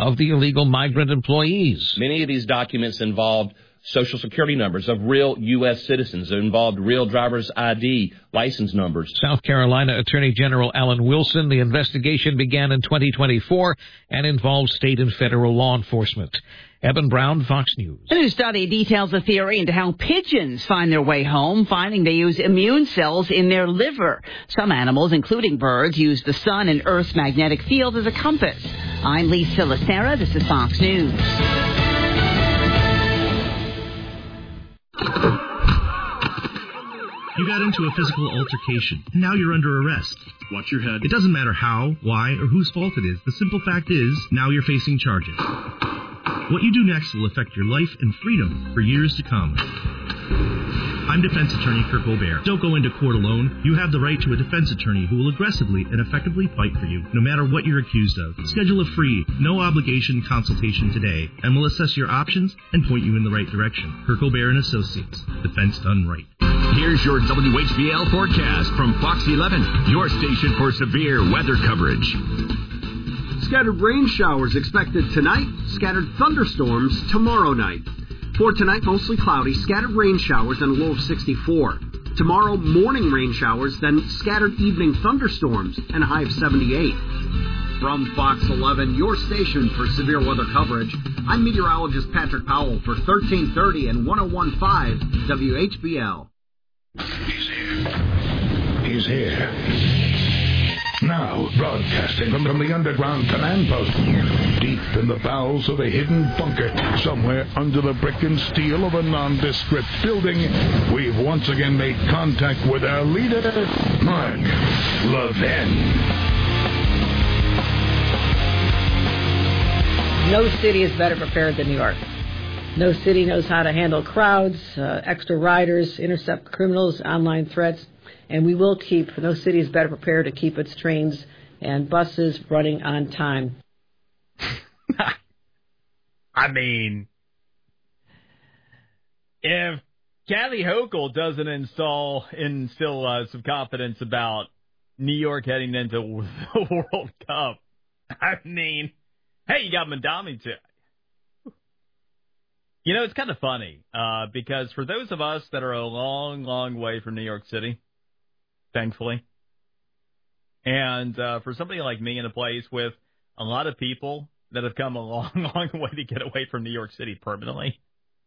of the illegal migrant employees. Many of these documents involved Social Security numbers of real U.S. citizens. It involved real driver's ID license numbers. South Carolina Attorney General Alan Wilson, the investigation began in 2024 and involved state and federal law enforcement. Eben Brown, Fox News. A new study details a theory into how pigeons find their way home, finding they use immune cells in their liver. Some animals, including birds, use the sun and Earth's magnetic field as a compass. I'm Lisa Lacera. This is Fox News. You got into a physical altercation, and now you're under arrest. Watch your head. It doesn't matter how, why, or whose fault it is. The simple fact is, now you're facing charges. What you do next will affect your life and freedom for years to come. I'm defense attorney Kirk O'Bear. Don't go into court alone. You have the right to a defense attorney who will aggressively and effectively fight for you, no matter what you're accused of. Schedule a free, no-obligation consultation today, and we'll assess your options and point you in the right direction. Kirk O'Bear and Associates. Defense done right. Here's your WHBL forecast from Fox 11, your station for severe weather coverage. Scattered rain showers expected tonight, scattered thunderstorms tomorrow night. For tonight, mostly cloudy, scattered rain showers and a low of 64. Tomorrow, morning rain showers, then scattered evening thunderstorms and a high of 78. From Fox 11, your station for severe weather coverage, I'm meteorologist Patrick Powell for 1330 and 101.5 WHBL. He's here. Now, broadcasting from the underground command post, deep in the bowels of a hidden bunker, somewhere under the brick and steel of a nondescript building, we've once again made contact with our leader, Mark Levin. No city is better prepared than New York. No city knows how to handle crowds, extra riders, intercept criminals, online threats. And we will keep, no city is better prepared to keep its trains and buses running on time. I mean, if Kathy Hochul doesn't instill some confidence about New York heading into the World Cup, I mean, hey, you got Mandami too. You know, it's kind of funny because for those of us that are a long, long way from New York City, thankfully. And for somebody like me in a place with a lot of people that have come a long, long way to get away from New York City permanently,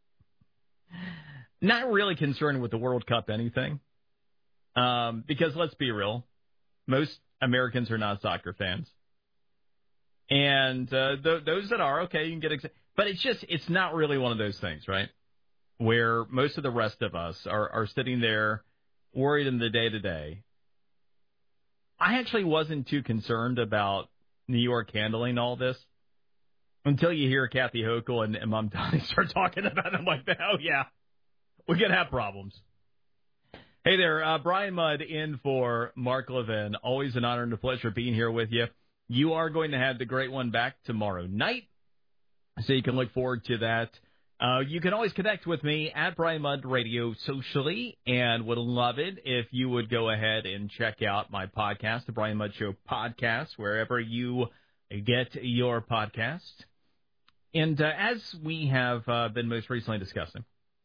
not really concerned with the World Cup anything. Because let's be real, most Americans are not soccer fans. And those that are, okay, you can get excited. But it's not really one of those things, right? Where most of the rest of us are sitting there worried in the day-to-day. I actually wasn't too concerned about New York handling all this until you hear Kathy Hochul and Mamdani start talking about it. I'm like, oh, yeah, we're going to have problems. Hey there, Brian Mudd in for Mark Levin. Always an honor and a pleasure being here with you. You are going to have the great one back tomorrow night, so you can look forward to that. You can always connect with me at Brian Mudd Radio socially, and would love it if you would go ahead and check out my podcast, the Brian Mudd Show podcast, wherever you get your podcast. And as we have been most recently discussing,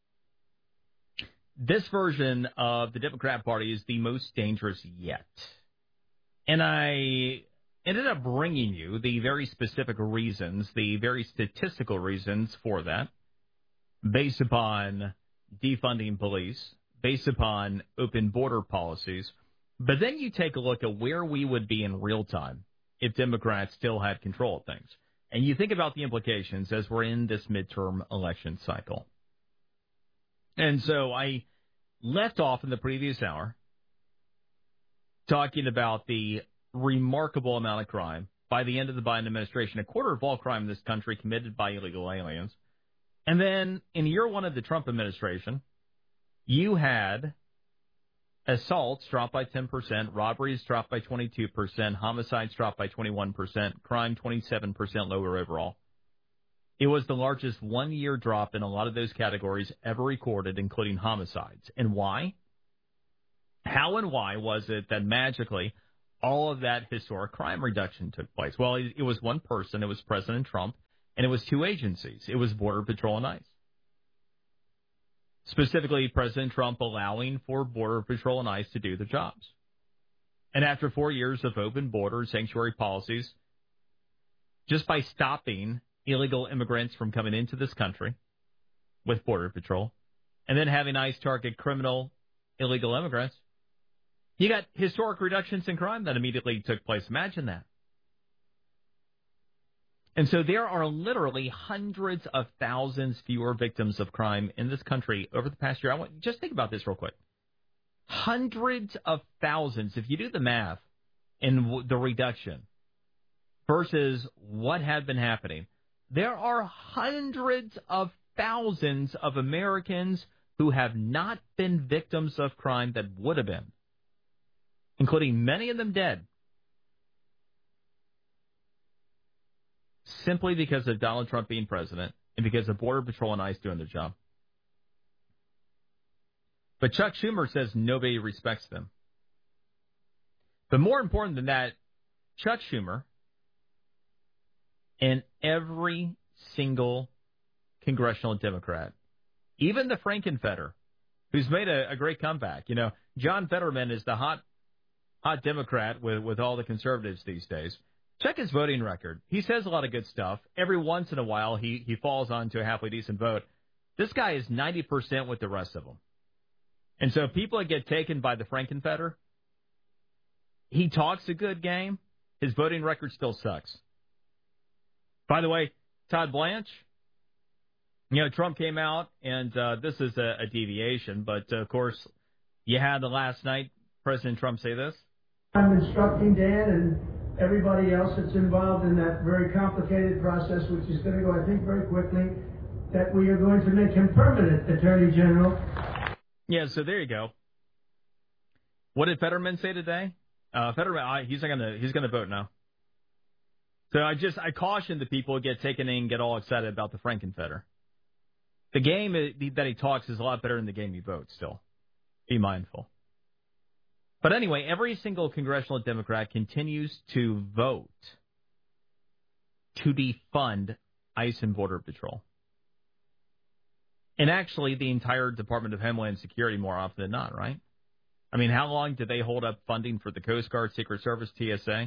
this version of the Democrat Party is the most dangerous yet. And I ended up bringing you the very specific reasons, the very statistical reasons for that, based upon defunding police, based upon open border policies. But then you take a look at where we would be in real time if Democrats still had control of things. And you think about the implications as we're in this midterm election cycle. And so I left off in the previous hour talking about the remarkable amount of crime by the end of the Biden administration, a quarter of all crime in this country committed by illegal aliens. And then in year one of the Trump administration, you had assaults dropped by 10%, robberies dropped by 22%, homicides dropped by 21%, crime 27% lower overall. It was the largest one-year drop in a lot of those categories ever recorded, including homicides. And why? How and why was it that magically all of that historic crime reduction took place? Well, it was one person. It was President Trump, and it was two agencies. It was Border Patrol and ICE. Specifically, President Trump allowing for Border Patrol and ICE to do their jobs. And after 4 years of open border sanctuary policies, just by stopping illegal immigrants from coming into this country with Border Patrol, and then having ICE target criminal illegal immigrants, you got historic reductions in crime that immediately took place. Imagine that. And so there are literally hundreds of thousands fewer victims of crime in this country over the past year. Just think about this real quick. Hundreds of thousands, if you do the math in the reduction versus what had been happening, there are hundreds of thousands of Americans who have not been victims of crime that would have been, including many of them dead, simply because of Donald Trump being president and because of Border Patrol and ICE doing their job. But Chuck Schumer says nobody respects them. But more important than that, Chuck Schumer and every single congressional Democrat, even the Frankenfetter, who's made a great comeback. You know, John Fetterman is the hot Democrat with all the conservatives these days. Check his voting record. He says a lot of good stuff. Every once in a while, he falls onto a halfway decent vote. This guy is 90% with the rest of them. And so people that get taken by the Frankenfetter, he talks a good game. His voting record still sucks. By the way, Todd Blanche, you know, Trump came out, and this is a deviation, but of course, you had the last night President Trump say this. I'm instructing Dan and everybody else that's involved in that very complicated process, which is going to go, I think, very quickly, that we are going to make him permanent Attorney General. Yeah, so there you go. What did Fetterman say today? Fetterman, he's gonna vote now. So I caution the people who get taken in and get all excited about the Frankenfetter. The game that he talks is a lot better than the game he votes. Still, be mindful. But anyway, every single congressional Democrat continues to vote to defund ICE and Border Patrol. And actually, the entire Department of Homeland Security more often than not, right? I mean, how long did they hold up funding for the Coast Guard, Secret Service, TSA?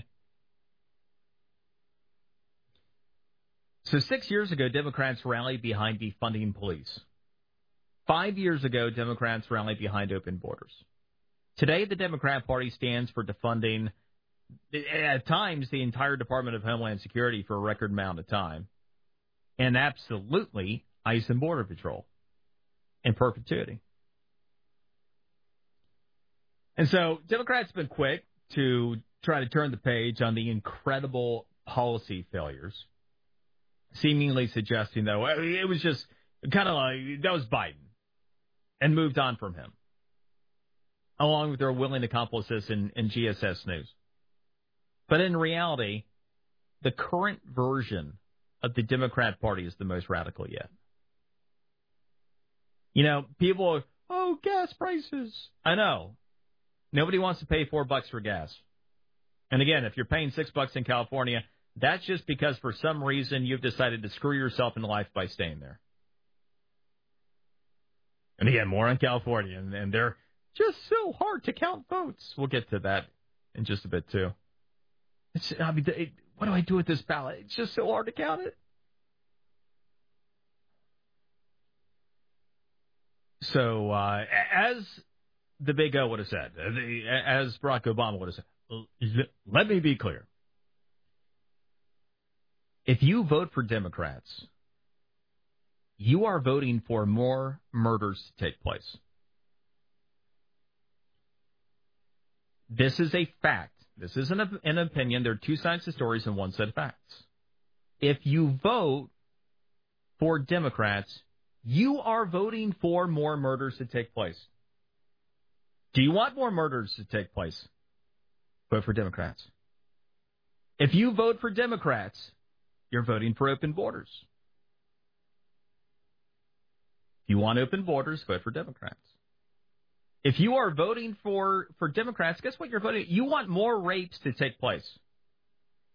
So 6 years ago, Democrats rallied behind defunding police. 5 years ago, Democrats rallied behind open borders. Today, the Democrat Party stands for defunding, at times, the entire Department of Homeland Security for a record amount of time. And absolutely, ICE and Border Patrol in perpetuity. And so Democrats have been quick to try to turn the page on the incredible policy failures, seemingly suggesting, though, it was just kind of like that was Biden, and moved on from him, along with their willing accomplices in GSS News. But in reality, the current version of the Democrat Party is the most radical yet. You know, people are, gas prices. I know. Nobody wants to pay $4 for gas. And again, if you're paying $6 in California, that's just because for some reason you've decided to screw yourself in life by staying there. And again, more on California, and they're just so hard to count votes. We'll get to that in just a bit, too. What do I do with this ballot? It's just so hard to count it. So, as the Big O would have said, as Barack Obama would have said, let me be clear. If you vote for Democrats, you are voting for more murders to take place. This is a fact. This isn't an opinion. There are two sides to stories and one set of facts. If you vote for Democrats, you are voting for more murders to take place. Do you want more murders to take place? Vote for Democrats. If you vote for Democrats, you're voting for open borders. If you want open borders, vote for Democrats. If you are voting for Democrats, guess what you're voting? You want more rapes to take place.